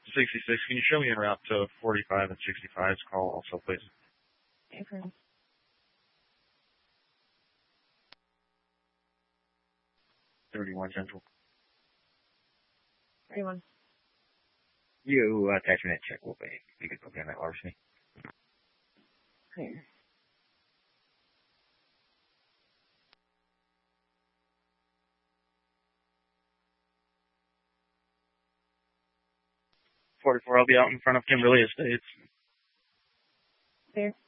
66. Can you show me en route to 45 and 65's call also, please? Okay. 31 Central. 31. You attachment check will be. You could put me on that larceny. Clear. I'll be out in front of Kimberly Estates. Clear.